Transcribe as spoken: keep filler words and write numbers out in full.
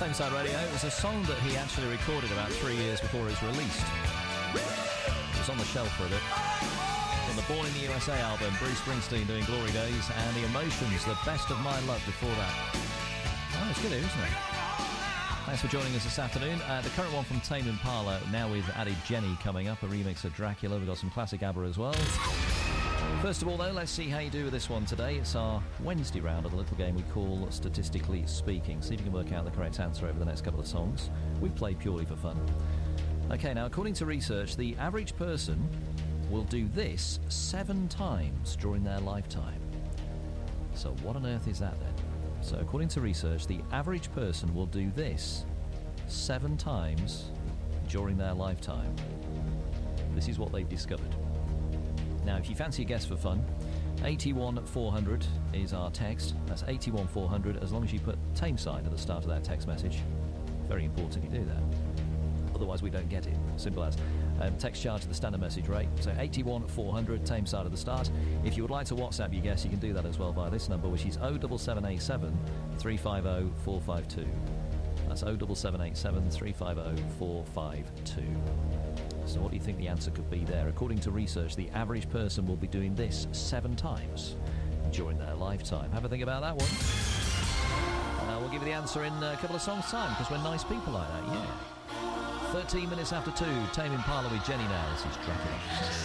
Tameside Radio. It was a song that he actually recorded about three years before it was released. It was on the shelf for a bit. From the Born in the U S A album, Bruce Springsteen doing Glory Days, and The Emotions, The Best of My Love before that. Oh, it's good, isn't it? Thanks for joining us this afternoon. Uh, the current one from Tame Impala, now with added Jenny coming up, a remix of Dracula. We've got some classic ABBA as well. First of all, though, let's see how you do with this one today. It's our Wednesday round of the little game we call Statistically Speaking. See if you can work out the correct answer over the next couple of songs. We play purely for fun. OK, now, according to research, the average person will do this seven times during their lifetime. So what on earth is that, then? So, according to research, the average person will do this seven times during their lifetime. This is what they've discovered. Now, if you fancy a guess for fun, eighty-one four hundred is our text. That's eighty-one four hundred, as long as you put Tameside at the start of that text message. Very important you do that. Otherwise, we don't get it. Simple as. Um, text charge at the standard message rate. So eighty-one four hundred, Tameside at the start. If you would like to WhatsApp your guess, you can do that as well via this number, which is oh seven seven eight seven, three five oh, four five two. That's oh seven seven eight seven, three five oh, four five two. So what do you think the answer could be there? According to research, the average person will be doing this seven times during their lifetime. Have a think about that one. Uh, we'll give you the answer in a couple of songs' time, because we're nice people like that, yeah. thirteen minutes after two, Tame Impala with Jenny now. This is Dracula.